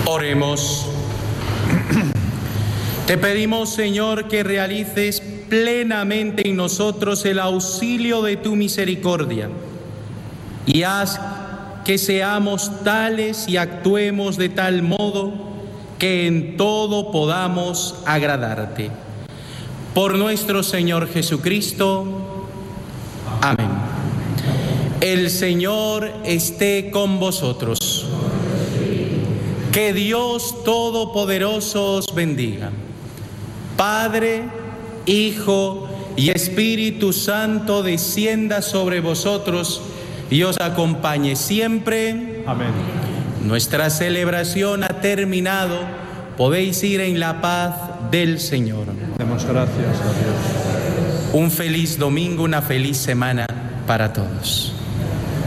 Oremos. Te pedimos, Señor, que realices plenamente en nosotros el auxilio de tu misericordia y haz que seamos tales y actuemos de tal modo que en todo podamos agradarte. Por nuestro Señor Jesucristo. Amén. El Señor esté con vosotros. Que Dios Todopoderoso os bendiga. Padre, Hijo y Espíritu Santo descienda sobre vosotros y os acompañe siempre. Amén. Nuestra celebración ha terminado. Podéis ir en la paz del Señor. Demos gracias a Dios. Un feliz domingo, una feliz semana para todos.